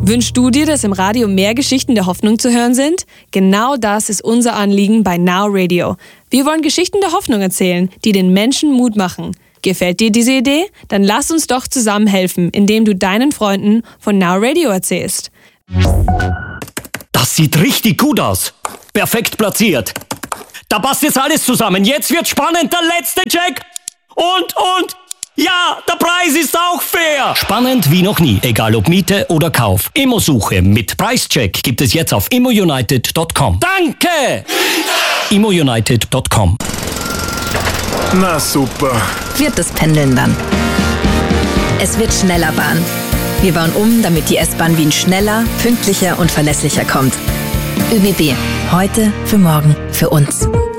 Wünschst du dir, dass im Radio mehr Geschichten der Hoffnung zu hören sind? Genau das ist unser Anliegen bei Now Radio. Wir wollen Geschichten der Hoffnung erzählen, die den Menschen Mut machen. Gefällt dir diese Idee? Dann lass uns doch zusammen helfen, indem du deinen Freunden von Now Radio erzählst. Das sieht richtig gut aus. Perfekt platziert. Da passt jetzt alles zusammen. Jetzt wird spannend, der letzte Check. Und... ja, der Preis ist auch fair. Spannend wie noch nie, egal ob Miete oder Kauf. Immosuche mit Preischeck gibt es jetzt auf immounited.com. Danke! immounited.com. Na super. Wird das Pendeln dann. Es wird schneller Bahn. Wir bauen um, damit die S-Bahn Wien schneller, pünktlicher und verlässlicher kommt. ÖBB. Heute, für morgen, für uns.